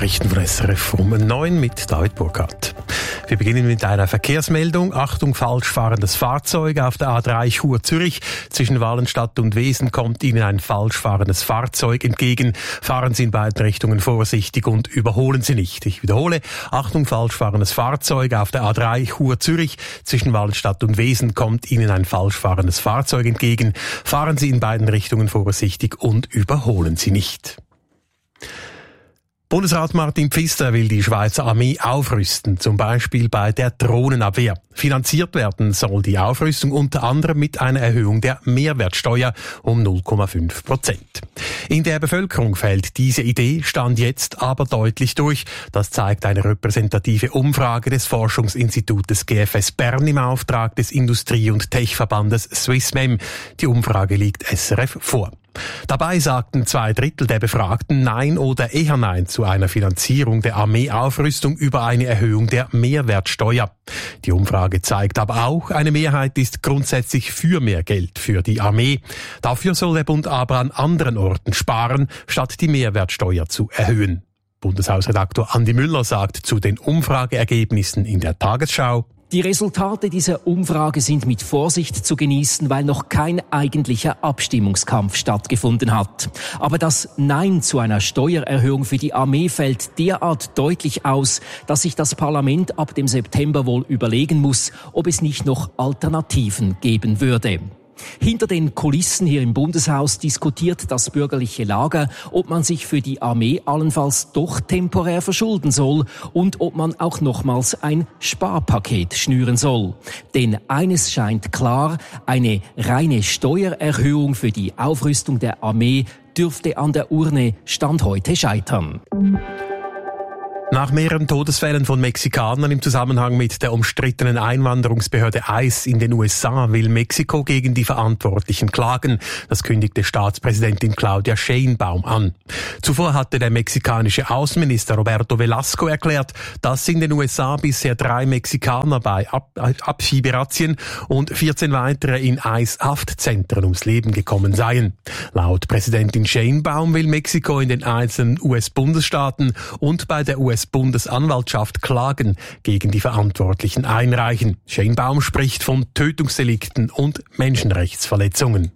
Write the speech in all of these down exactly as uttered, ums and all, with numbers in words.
Nachrichten von S R F um neun mit David Burkhardt. Wir beginnen mit einer Verkehrsmeldung. Achtung, falsch fahrendes Fahrzeug auf der A drei Chur-Zürich. Zwischen Wallenstadt und Wesen kommt Ihnen ein falsch fahrendes Fahrzeug entgegen. Fahren Sie in beiden Richtungen vorsichtig und überholen Sie nicht. Ich wiederhole, Achtung, falsch fahrendes Fahrzeug auf der A drei Chur-Zürich. Zwischen Wallenstadt und Wesen kommt Ihnen ein falsch fahrendes Fahrzeug entgegen. Fahren Sie in beiden Richtungen vorsichtig und überholen Sie nicht. Bundesrat Martin Pfister will die Schweizer Armee aufrüsten, zum Beispiel bei der Drohnenabwehr. Finanziert werden soll die Aufrüstung unter anderem mit einer Erhöhung der Mehrwertsteuer um null Komma fünf Prozent. In der Bevölkerung fällt diese Idee Stand jetzt aber deutlich durch. Das zeigt eine repräsentative Umfrage des Forschungsinstitutes G F S Bern im Auftrag des Industrie- und Techverbandes Swissmem. Die Umfrage liegt S R F vor. Dabei sagten zwei Drittel der Befragten Nein oder eher Nein zu einer Finanzierung der Armeeaufrüstung über eine Erhöhung der Mehrwertsteuer. Die Umfrage zeigt aber auch, eine Mehrheit ist grundsätzlich für mehr Geld für die Armee. Dafür soll der Bund aber an anderen Orten sparen, statt die Mehrwertsteuer zu erhöhen. Bundeshausredaktor Andi Müller sagt zu den Umfrageergebnissen in der Tagesschau: Die Resultate dieser Umfrage sind mit Vorsicht zu genießen, weil noch kein eigentlicher Abstimmungskampf stattgefunden hat. Aber das Nein zu einer Steuererhöhung für die Armee fällt derart deutlich aus, dass sich das Parlament ab dem September wohl überlegen muss, ob es nicht noch Alternativen geben würde. Hinter den Kulissen hier im Bundeshaus diskutiert das bürgerliche Lager, ob man sich für die Armee allenfalls doch temporär verschulden soll und ob man auch nochmals ein Sparpaket schnüren soll. Denn eines scheint klar, eine reine Steuererhöhung für die Aufrüstung der Armee dürfte an der Urne Stand heute scheitern. Nach mehreren Todesfällen von Mexikanern im Zusammenhang mit der umstrittenen Einwanderungsbehörde I C E in den U S A will Mexiko gegen die Verantwortlichen klagen. Das kündigte Staatspräsidentin Claudia Sheinbaum an. Zuvor hatte der mexikanische Außenminister Roberto Velasco erklärt, dass in den U S A bisher drei Mexikaner bei Ab- Abschieberazzien und vierzehn weitere in I C E-Haftzentren ums Leben gekommen seien. Laut Präsidentin Sheinbaum will Mexiko in den einzelnen U S-Bundesstaaten und bei der U S Bundesanwaltschaft Klagen gegen die Verantwortlichen einreichen. Sheinbaum spricht von Tötungsdelikten und Menschenrechtsverletzungen.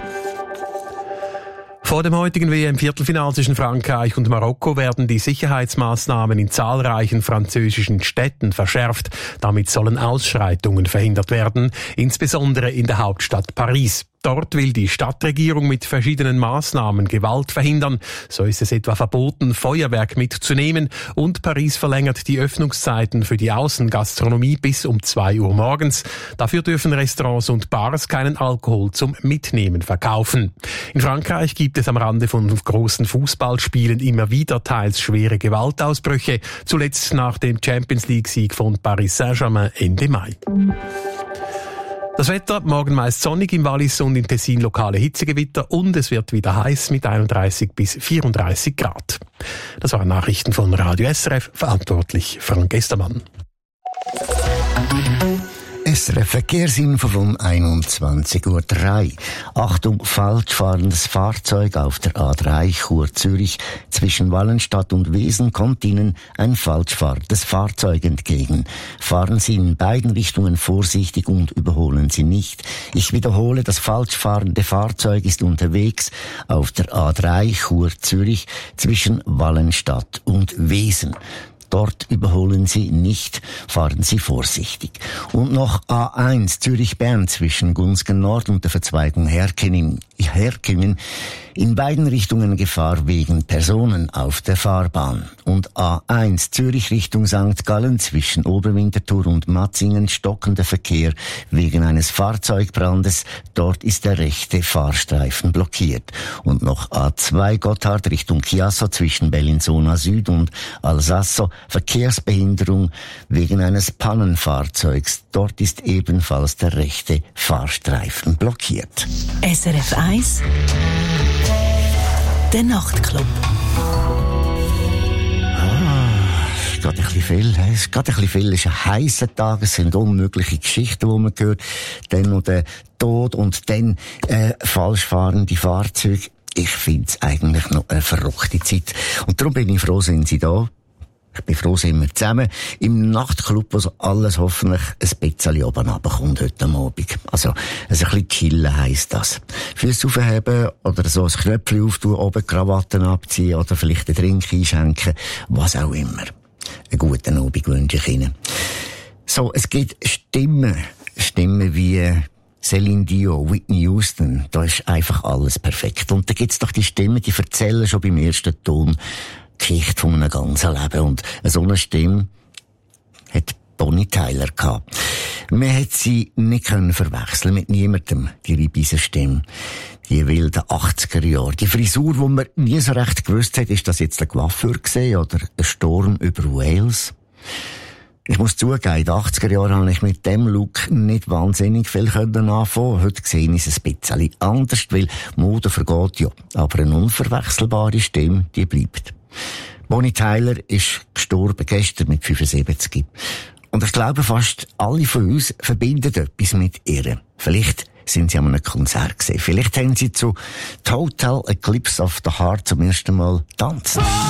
Vor dem heutigen W M-Viertelfinal zwischen Frankreich und Marokko werden die Sicherheitsmaßnahmen in zahlreichen französischen Städten verschärft. Damit sollen Ausschreitungen verhindert werden, insbesondere in der Hauptstadt Paris. Dort will die Stadtregierung mit verschiedenen Maßnahmen Gewalt verhindern. So ist es etwa verboten, Feuerwerk mitzunehmen, und Paris verlängert die Öffnungszeiten für die Außengastronomie bis um zwei Uhr morgens. Dafür dürfen Restaurants und Bars keinen Alkohol zum Mitnehmen verkaufen. In Frankreich gibt es am Rande von großen Fußballspielen immer wieder teils schwere Gewaltausbrüche, zuletzt nach dem Champions-League-Sieg von Paris Saint-Germain Ende Mai. Das Wetter, morgen meist sonnig, im Wallis und im Tessin lokale Hitzegewitter, und es wird wieder heiß mit einunddreißig bis vierunddreißig Grad. Das waren Nachrichten von Radio S R F, verantwortlich Frank Estermann. S R F Verkehrsinfo von einundzwanzig Uhr drei. Achtung, falsch fahrendes Fahrzeug auf der A drei Chur-Zürich. Zwischen Wallenstadt und Wesen kommt Ihnen ein falsch fahrendes Fahrzeug entgegen. Fahren Sie in beiden Richtungen vorsichtig und überholen Sie nicht. Ich wiederhole, das falsch fahrende Fahrzeug ist unterwegs auf der A drei Chur-Zürich zwischen Wallenstadt und Wesen. Dort überholen Sie nicht, fahren Sie vorsichtig. Und noch A eins Zürich-Bern zwischen Gunzgen Nord und der Verzweigung Herkingen. Herkingen. In beiden Richtungen Gefahr wegen Personen auf der Fahrbahn. Und A eins Zürich Richtung Sankt Gallen zwischen Oberwinterthur und Matzingen stockender Verkehr wegen eines Fahrzeugbrandes. Dort ist der rechte Fahrstreifen blockiert. Und noch A zwei Gotthard Richtung Chiasso zwischen Bellinzona Süd und Alsasso. Verkehrsbehinderung wegen eines Pannenfahrzeugs. Dort ist ebenfalls der rechte Fahrstreifen blockiert. S R F eins Der Nachtclub. Ah, es ist gerade ein bisschen viel. Es ist gerade ein bisschen viel. Es ist ein heisser Tag. Es sind unmögliche Geschichten, die man hört. Dann noch der Tod und dann äh, falsch fahrende Fahrzeuge. Ich finde es eigentlich noch eine verrückte Zeit. Und darum bin ich froh, sind Sie da. Ich bin froh, sind wir zusammen im Nachtclub, wo so alles hoffentlich ein bisschen oben runterkommt heute Abend. Also, ein bisschen chillen heisst das. Füße aufheben oder so ein Knöpfchen auftun, oben Krawatten abziehen oder vielleicht einen Drink einschenken, was auch immer. Einen guten Abend wünsche ich Ihnen. So, es gibt Stimmen, Stimmen wie Celine Dion, Whitney Houston, da ist einfach alles perfekt. Und da gibt's doch die Stimmen, die erzählen schon beim ersten Ton die Geschichte von einem ganzen Leben. Und so eine Stimme hat Bonnie Tyler gehabt. Man hat sie nicht können verwechseln mit niemandem, die Ribise Stimme. Die wilden achtziger Jahre. Die Frisur, die man nie so recht gewusst hat, ist das jetzt ein Coiffeur gewesen oder ein Sturm über Wales? Ich muss zugeben, in den achtziger Jahren habe ich mit dem Look nicht wahnsinnig viel anfangen. Heute sehe ich es ein bisschen anders, weil Mode vergeht ja. Aber eine unverwechselbare Stimme, die bleibt. Bonnie Tyler ist gestorben gestern mit fünfundsiebzig. Und ich glaube, fast alle von uns verbinden etwas mit ihr. Vielleicht sind sie an einem Konzert gesehen. Vielleicht haben sie zu Total Eclipse of the Heart zum ersten Mal getanzt.